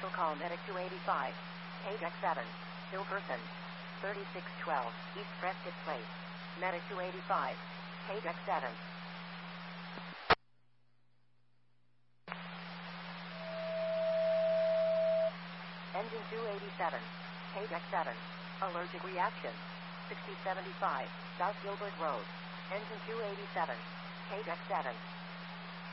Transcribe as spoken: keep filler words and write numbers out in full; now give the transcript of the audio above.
Critical call Medic two eighty-five. K-Deck seven. Still person. thirty-six twelve. East Prescott Place. Medic two eighty-five. K-Deck seven. Engine two eighty-seven. K-Deck seven. Allergic reaction. sixty seventy-five. South Gilbert Road. Engine two eighty-seven. K-Deck seven.